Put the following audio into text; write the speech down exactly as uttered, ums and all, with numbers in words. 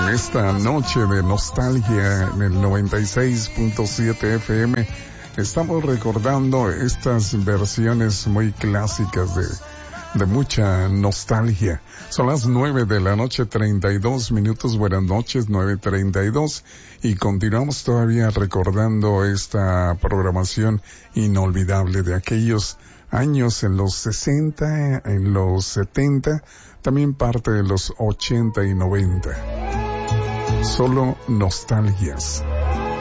En esta noche de nostalgia en el noventa y seis punto siete F M estamos recordando estas versiones muy clásicas de, de mucha nostalgia. Son las nueve de la noche, treinta y dos minutos. Buenas noches, nueve treinta y dos. Y continuamos todavía recordando esta programación inolvidable de aquellos años en los sesenta, en los setenta, también parte de los ochenta y noventa. Solo nostalgias.